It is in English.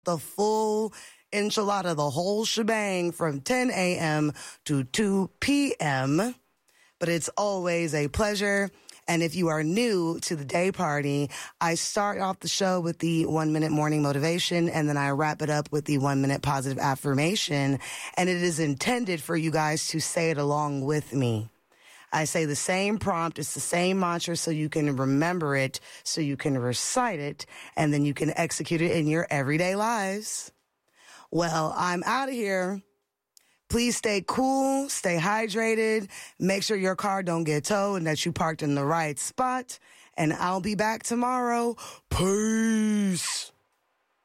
the full enchilada, the whole shebang from 10 a.m. to 2 p.m. But it's always a pleasure. And if you are new to the day party, I start off the show with the 1 minute morning motivation, and then I wrap it up with the 1 minute positive affirmation. And it is intended for you guys to say it along with me. I say the same prompt, it's the same mantra, so you can remember it, so you can recite it, and then you can execute it in your everyday lives. Well, I'm out of here. Please stay cool, stay hydrated, make sure your car don't get towed and that you parked in the right spot. And I'll be back tomorrow. Peace.